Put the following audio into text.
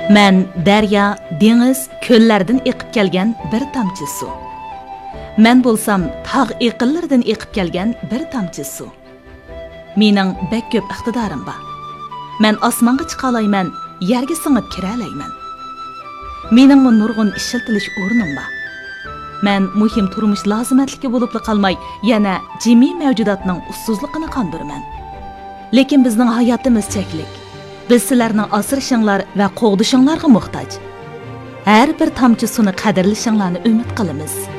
Mən dərya, deniz, köllərdən eqib gələn bir tamçı su. Mən bolsam tağ eqillərdən eqib gələn bir tamçı su. Mening bək köp iqtidarim var. Mən osmonga chiqa olayman, yerga singib kira olayman. Mening nurg'un ishiltilish o'rnim bor. Mən muhim turmush lozimatligi bo'lib qolmay, yana jimiy mavjudotning ussuzligini qondiraman. Lekin bizning hayotimiz cheklik. Biz sizlarning asrashinglar va qo'g'dishinglarga muhtoj. Har bir tomchi suvni qadrlashinglarni umid qilamiz.